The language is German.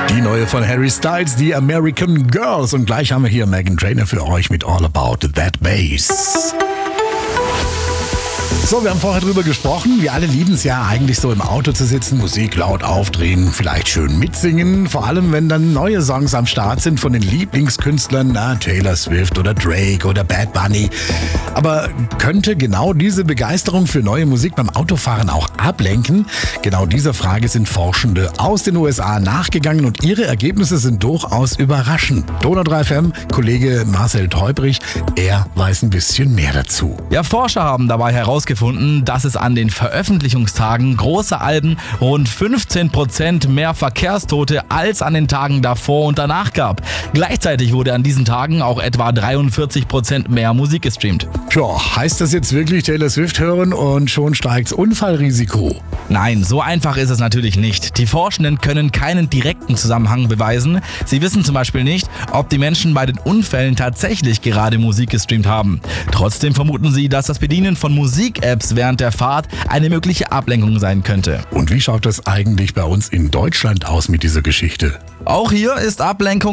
Die neue von Harry Styles, die American Girls. Und gleich haben wir hier Meghan Trainor für euch mit All About That Bass. So, wir haben vorher drüber gesprochen. Wir alle lieben es ja eigentlich so im Auto zu sitzen, Musik laut aufdrehen, vielleicht schön mitsingen. Vor allem, wenn dann neue Songs am Start sind von den Lieblingskünstlern, Taylor Swift oder Drake oder Bad Bunny. Aber könnte genau diese Begeisterung für neue Musik beim Autofahren auch ablenken? Genau dieser Frage sind Forschende aus den USA nachgegangen und ihre Ergebnisse sind durchaus überraschend. Donau 3 FM, Kollege Marcel Teubrich, er weiß ein bisschen mehr dazu. Ja, Forscher haben dabei herausgefunden, dass es an den Veröffentlichungstagen großer Alben rund 15% mehr Verkehrstote als an den Tagen davor und danach gab. Gleichzeitig wurde an diesen Tagen auch etwa 43% mehr Musik gestreamt. Tja, heißt das jetzt wirklich Taylor Swift hören und schon steigt's Unfallrisiko? Nein, so einfach ist es natürlich nicht. Die Forschenden können keinen direkten Zusammenhang beweisen. Sie wissen zum Beispiel nicht, ob die Menschen bei den Unfällen tatsächlich gerade Musik gestreamt haben. Trotzdem vermuten sie, dass das Bedienen von Musik-Apps während der Fahrt eine mögliche Ablenkung sein könnte. Und wie schaut das eigentlich bei uns in Deutschland aus mit dieser Geschichte? Auch hier ist Ablenkung